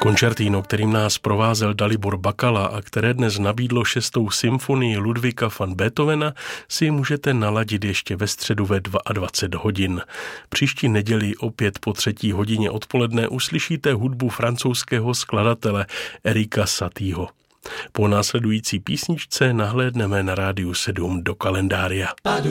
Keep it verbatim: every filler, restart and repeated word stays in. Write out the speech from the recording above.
Koncertino, kterým nás provázel Dalibor Bakala a které dnes nabídlo šestou symfonii Ludvíka van Beethovena, si můžete naladit ještě ve středu ve dvacet dva hodin. Příští neděli opět po třetí hodině odpoledne uslyšíte hudbu francouzského skladatele Erika Satieho. Po následující písničce nahlédneme na Rádiu sedm do kalendária.